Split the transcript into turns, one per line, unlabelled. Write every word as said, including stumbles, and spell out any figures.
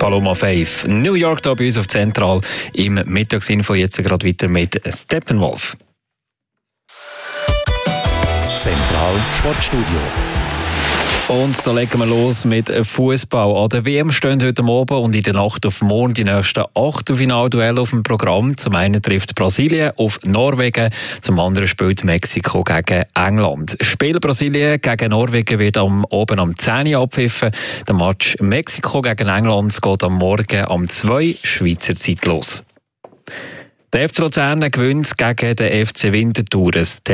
Paloma fünf. New York da bei uns auf Zentral im Mittagsinfo. Jetzt gerade weiter mit Steppenwolf.
Zentral Sportstudio.
Und da legen wir los mit Fußball. An der W M stehen heute Abend und in der Nacht auf morgen die nächsten Achtelfinalduelle auf dem Programm. Zum einen trifft Brasilien auf Norwegen, zum anderen spielt Mexiko gegen England. Das Spiel Brasilien gegen Norwegen wird am Abend um zehn Uhr abpfiffen. Der Match Mexiko gegen England geht am Morgen um zwei Uhr Schweizer Zeit los. Der F C Luzern gewinnt gegen den F C Winterthur.